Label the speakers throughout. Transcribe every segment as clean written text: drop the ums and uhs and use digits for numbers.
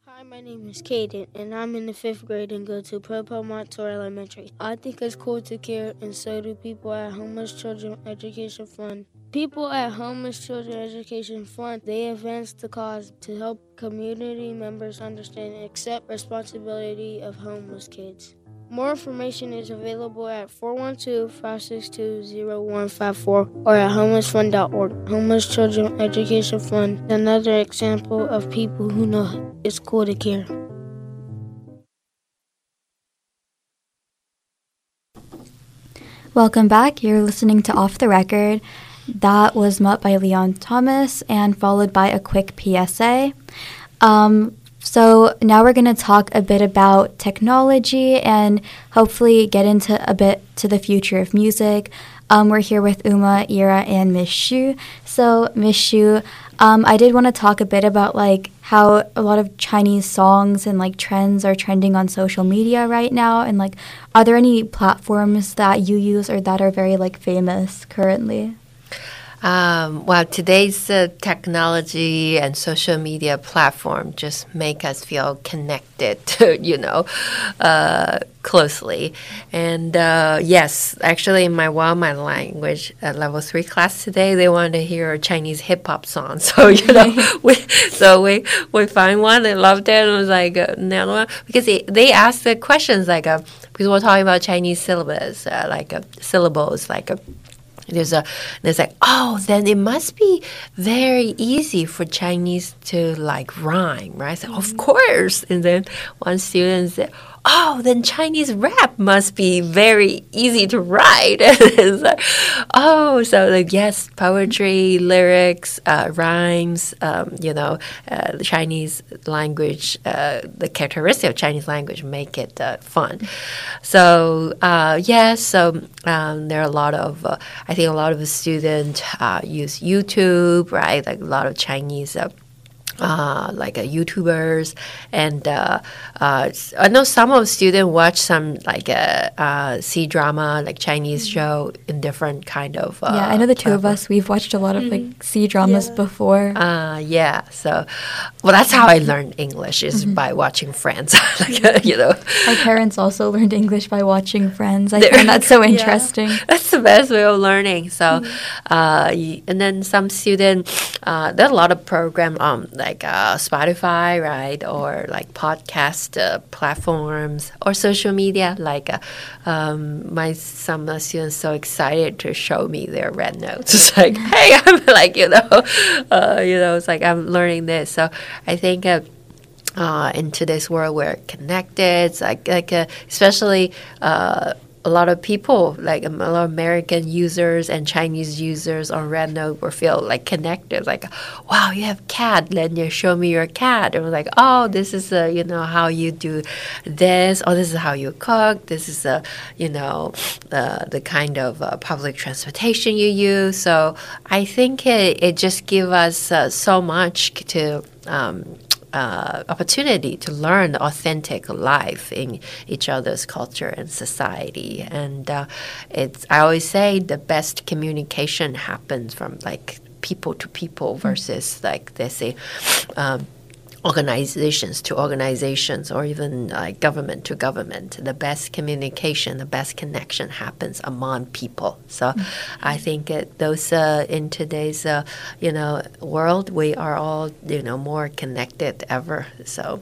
Speaker 1: Hi, my name is Caden, and I'm in the 5th grade and go to Propo Montour Elementary. I think it's cool to care, and so do people at Homeless Children Education Fund. People at Homeless Children Education Fund, they advance the cause to help community members understand and accept responsibility of homeless kids. More information is available at 412-562-0154 or at homelessfund.org. Homeless Children Education Fund, another example of people who know it's cool to care.
Speaker 2: Welcome back. You're listening to Off the Record. That was Mutt by Leon Thomas and followed by a quick PSA. So now we're going to talk a bit about technology and hopefully get into a bit to the future of music. We're here with Uma, Ira, and Miss Shu. So Miss Shu, I did want to talk a bit about like how a lot of Chinese songs and like trends are trending on social media right now, and like are there any platforms that you use or that are very like famous currently?
Speaker 3: Well, today's technology and social media platform just make us feel connected, closely. And yes, actually, in my Wildman language level 3 class today, they wanted to hear a Chinese hip hop song. So we find one, they loved it, and it was like another one because they asked the questions like because we're talking about Chinese syllables, syllables like. There's like, oh, then it must be very easy for Chinese to like rhyme, right? So, of course. And then one student said, oh, then Chinese rap must be very easy to write. It's like, oh, so like, yes, poetry, lyrics, rhymes, the Chinese language, the characteristic of Chinese language make it fun. So, yes, there are a lot of, I think a lot of the students use YouTube, right? Like a lot of Chinese YouTubers, and I know some of the students watch some like C-drama, like Chinese show in different kind of.
Speaker 2: I know the two of us. We've watched a lot of like C-dramas before.
Speaker 3: So, well, that's how I learned English is by watching Friends.
Speaker 2: Our parents also learned English by watching Friends. I find that so interesting.
Speaker 3: That's the best way of learning. So, and then some students, there are a lot of programs like Spotify, right, or like podcast platforms or social media. Like some students so excited to show me their red notes. It's like, hey, I'm like it's like I'm learning this. So I think. In today's world, we're connected. It's like especially a lot of people, like a lot of American users and Chinese users on RedNote will feel like connected. Like, wow, you have cat. Then you show me your cat. And we're like, oh, this is how you do this. Oh, this is how you cook. This is the kind of public transportation you use. So I think it just gives us so much to. Opportunity to learn authentic life in each other's culture and society. And I always say the best communication happens from like people to people versus like they say organizations to organizations or even like government to government. The best communication, the best connection happens among people. So I think those in today's world, we are all more connected ever. So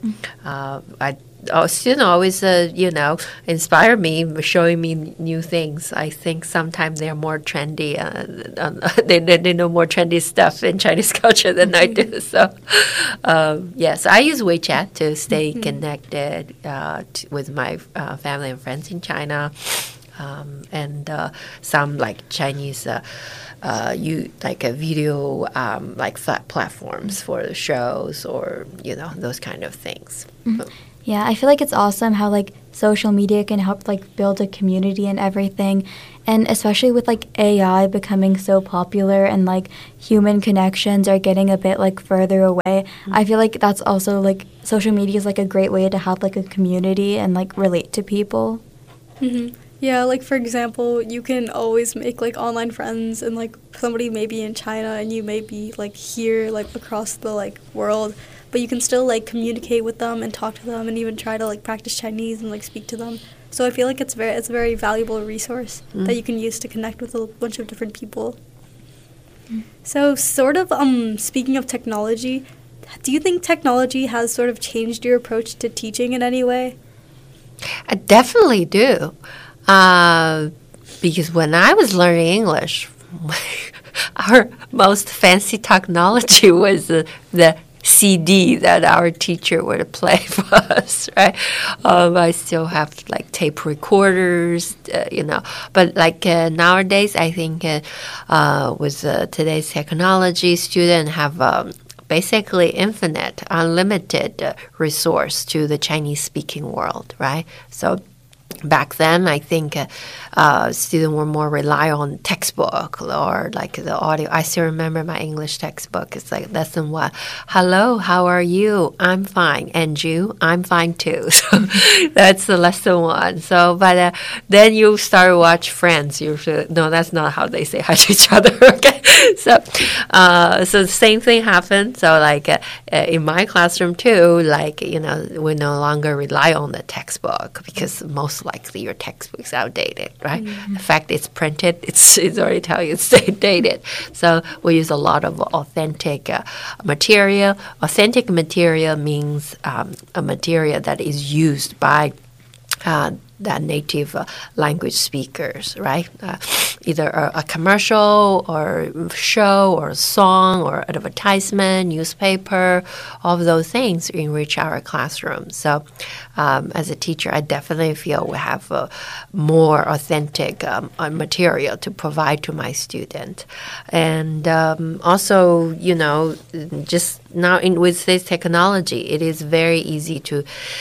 Speaker 3: students always inspire me, showing me new things. I think sometimes they're more trendy. They know more trendy stuff in Chinese culture than I do. So yes, I use WeChat to stay connected with my family and friends in China, and some like Chinese. Like a video like flat platforms for the shows or those kind of things.
Speaker 2: Yeah, I feel like it's awesome how like social media can help like build a community and everything, and especially with like AI becoming so popular and like human connections are getting a bit like further away. I feel like that's also like social media is like a great way to have like a community and like relate to people.
Speaker 4: Yeah, like for example, you can always make like online friends and like somebody may be in China and you may be like here like across the like world, but you can still like communicate with them and talk to them and even try to like practice Chinese and like speak to them. So I feel like it's a very valuable resource that you can use to connect with a bunch of different people. So sort of speaking of technology, do you think technology has sort of changed your approach to teaching in any way?
Speaker 3: I definitely do. Because when I was learning English, our most fancy technology was the CD that our teacher would play for us, right? I still have like tape recorders, But like nowadays, I think with today's technology, students have basically infinite, unlimited resource to the Chinese-speaking world, right? So back then, I think students were more rely on textbook or like the audio. I still remember my English textbook. It's like lesson 1. Hello, how are you? I'm fine. And you? I'm fine too. So that's the lesson 1. So, but then you start to watch Friends. No, that's not how they say hi to each other. Okay, so the same thing happened. So like in my classroom too, like we no longer rely on the textbook because most likely your textbook is outdated, right? Mm-hmm. In fact, it's printed. It's already telling you it's dated. So we use a lot of authentic material. Authentic material means a material that is used by that native language speakers, right? Either a commercial or show or song or advertisement, newspaper, all of those things enrich our classroom. So as a teacher, I definitely feel we have more authentic material to provide to my student. And also, just now with this technology, it is very easy to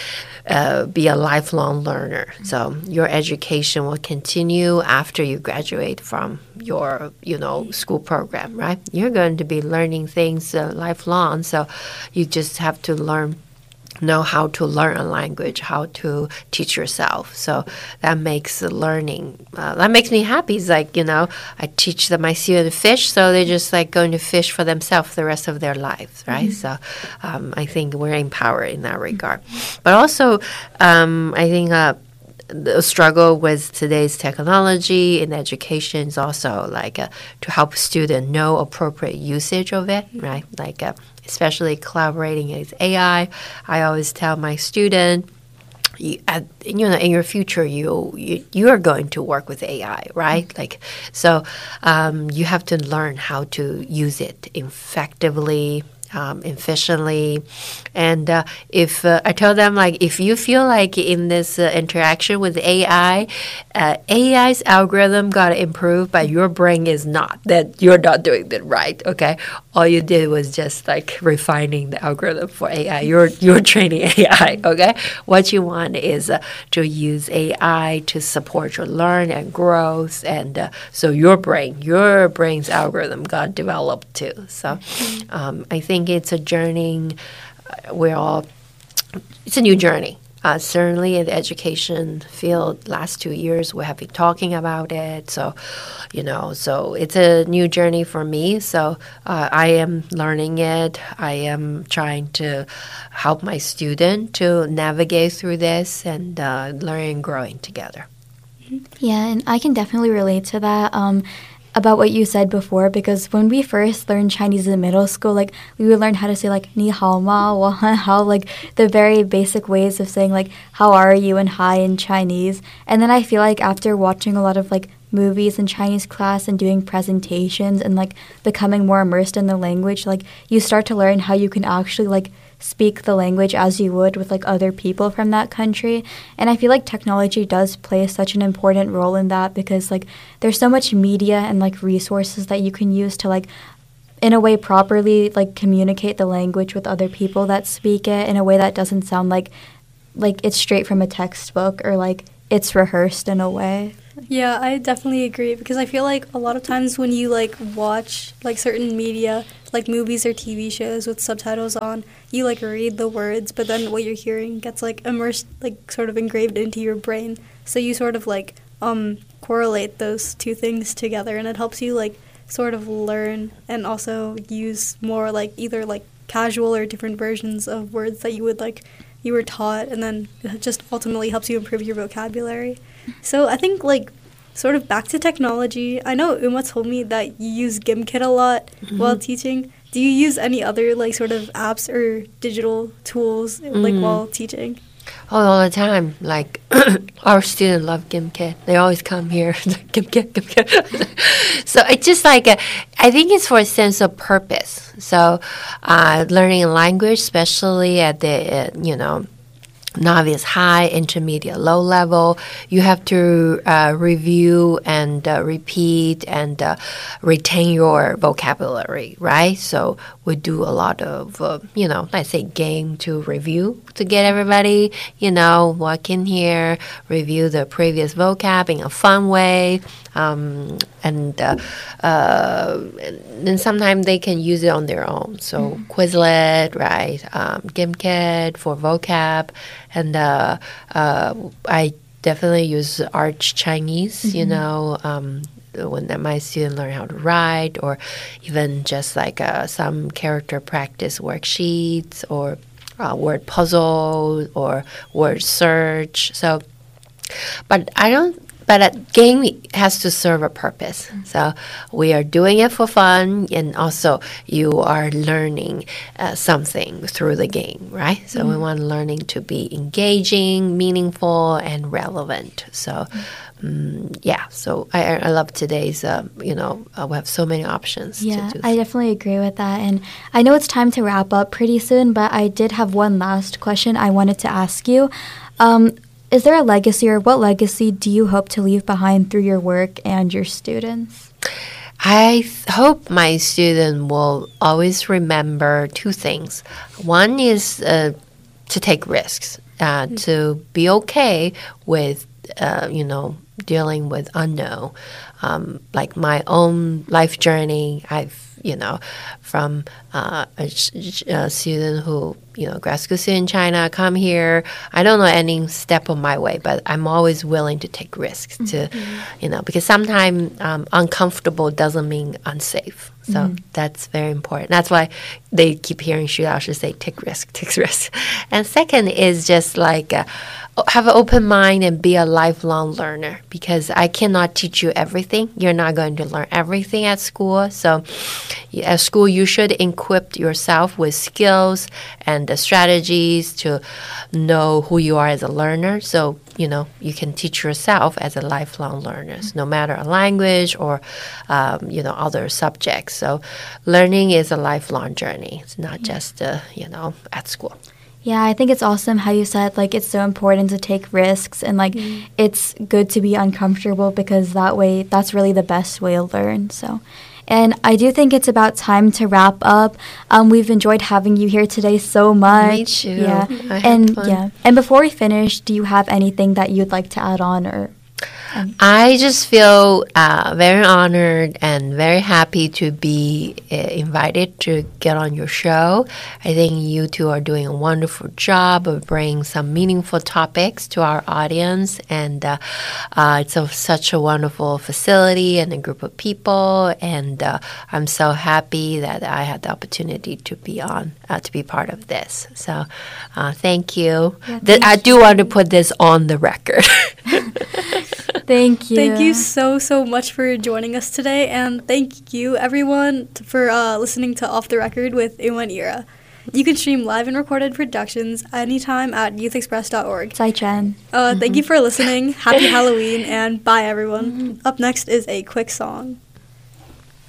Speaker 3: be a lifelong learner. So your education will continue after you graduate from your, school program, right? You're going to be learning things lifelong. So you just have to know how to learn a language, how to teach yourself. So that makes learning, that makes me happy. It's like, I teach my students fish, so they're just like going to fish for themselves the rest of their lives, right? Mm-hmm. So I think we're empowered in that regard. But also, I think the struggle with today's technology in education is also like to help students know appropriate usage of it, right? Like especially collaborating with AI. I always tell my student, in your future, you are going to work with AI, right? Mm-hmm. Like, so you have to learn how to use it effectively, efficiently. And if I tell them, like, if you feel like in this interaction with AI, AI's algorithm got improved, but your brain is not, that you're not doing it right, okay? All you did was just like refining the algorithm for AI. You're training AI, okay? What you want is to use AI to support your learn and growth, and so your brain's algorithm got developed too. So I think it's a journey. It's a new journey. Certainly in the education field, last 2 years we have been talking about it. So, so it's a new journey for me. So I am learning it. I am trying to help my student to navigate through this and learning and growing together.
Speaker 2: Yeah, and I can definitely relate to that. About what you said before, because when we first learned Chinese in middle school, like we would learn how to say like ni hao ma, wa han hao, like the very basic ways of saying like how are you and hi in Chinese. And then I feel like after watching a lot of like movies in Chinese class and doing presentations and like becoming more immersed in the language, like you start to learn how you can actually like speak the language as you would with like other people from that country. And I feel like technology does play such an important role in that, because like there's so much media and like resources that you can use to like in a way properly like communicate the language with other people that speak it in a way that doesn't sound like it's straight from a textbook or like it's rehearsed in a way.
Speaker 4: Yeah, I definitely agree, because I feel like a lot of times when you like watch like certain media, like movies or TV shows with subtitles on, you like read the words, but then what you're hearing gets like immersed, like sort of engraved into your brain. So you sort of like correlate those two things together, and it helps you like sort of learn and also use more like either like casual or different versions of words that you were taught, and then it just ultimately helps you improve your vocabulary. So I think sort of back to technology. I know Uma told me that you use GimKit a lot while teaching. Do you use any other sort of apps or digital tools while teaching?
Speaker 3: Oh, all the time. Like, our students love GimKit. They always come here. GimKit. So it's just I think it's for a sense of purpose. So learning a language, especially at the, novice, high, intermediate, low level, you have to review and repeat and retain your vocabulary, right? So we do a lot of, let's say game to review to get everybody, walk in here, review the previous vocab in a fun way. And then sometimes they can use it on their own. So Quizlet, right? GimKit for vocab. And I definitely use Arch Chinese, when my students learn how to write, or even just some character practice worksheets, or word puzzle, or word search. So, but a game has to serve a purpose. So we are doing it for fun, and also you are learning something through the game, right? So we want learning to be engaging, meaningful, and relevant. So, so I love today's, we have so many options.
Speaker 2: Yeah,
Speaker 3: to do.
Speaker 2: I definitely agree with that. And I know it's time to wrap up pretty soon, but I did have one last question I wanted to ask you. Is there a legacy, or what legacy do you hope to leave behind through your work and your students?
Speaker 3: I hope my student will always remember two things. One is to take risks, to be okay with, dealing with unknown. Like my own life journey, I've, from a student who, grad school student in China, come here. I don't know any step of my way, but I'm always willing to take risks to, because sometimes uncomfortable doesn't mean unsafe. So that's very important. That's why they keep hearing Xu Laoshi say, take risk. And second is just have an open mind and be a lifelong learner, because I cannot teach you everything. You're not going to learn everything at school. So at school, you should equip yourself with skills and the strategies to know who you are as a learner. So, you can teach yourself as a lifelong learner, no matter a language or, other subjects. So learning is a lifelong journey. It's not just, at school.
Speaker 2: Yeah, I think it's awesome how you said, it's so important to take risks, and, it's good to be uncomfortable, because that way, that's really the best way to learn, so. And I do think it's about time to wrap up. We've enjoyed having you here today so much.
Speaker 3: Me too.
Speaker 2: Yeah.
Speaker 3: I had fun.
Speaker 2: And before we finish, do you have anything that you'd like to add on, or?
Speaker 3: I just feel very honored and very happy to be invited to get on your show. I think you two are doing a wonderful job of bringing some meaningful topics to our audience. And it's such a wonderful facility and a group of people. And I'm so happy that I had the opportunity to be on, to be part of this. So thank you.
Speaker 2: Yeah,
Speaker 3: I do want to put this on the record.
Speaker 2: Thank you.
Speaker 4: Thank you so much for joining us today, and thank you everyone for listening to Off the Record with Uma and Ira. You can stream live and recorded productions anytime at youthexpress.org.
Speaker 2: Zai Chen.
Speaker 4: Thank you for listening. Happy Halloween, and bye everyone. Up next is a quick song.